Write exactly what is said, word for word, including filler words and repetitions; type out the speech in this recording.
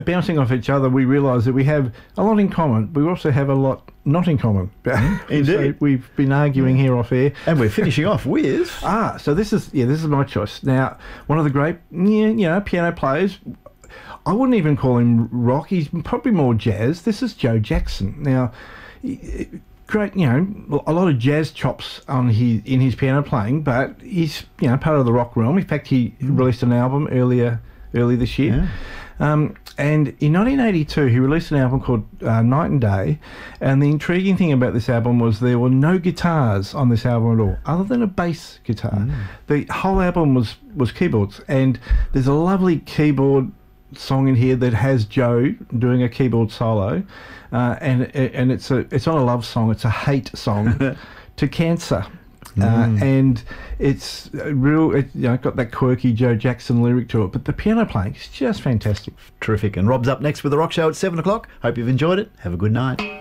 Bouncing off each other, we realise that we have a lot in common, but we also have a lot not in common. Indeed. So we've been arguing here off air. And we're finishing off with... Ah, so this is, yeah, this is my choice. Now, one of the great, yeah, you know, piano players, I wouldn't even call him rock, he's probably more jazz. This is Joe Jackson. Now, great, you know, a lot of jazz chops on his, in his piano playing, but he's, you know, part of the rock realm. In fact, he mm. released an album earlier, early this year. Yeah. Um, and in nineteen eighty-two, he released an album called uh, Night and Day, and the intriguing thing about this album was there were no guitars on this album at all, other than a bass guitar. Mm. The whole album was, was keyboards, and there's a lovely keyboard song in here that has Joe doing a keyboard solo, uh, and and it's a it's not a love song, it's a hate song to cancer. Uh, mm. And it's real, it, you know, got that quirky Joe Jackson lyric to it, but the piano playing is just fantastic. Terrific. And Rob's up next with The Rock Show at seven o'clock. Hope you've enjoyed it. Have a good night.